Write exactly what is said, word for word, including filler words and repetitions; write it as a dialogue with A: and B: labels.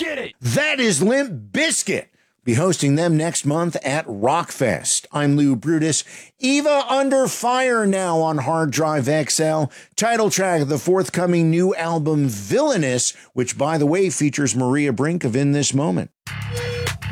A: get it.
B: That is Limp Bizkit. Be hosting them next month at Rockfest. I'm Lou Brutus. Eva Under Fire now on Hard Drive X L. Title track of the forthcoming new album Villainous, which, by the way, features Maria Brink of In This Moment.